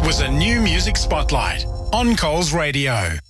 was a new music spotlight on Coles Radio.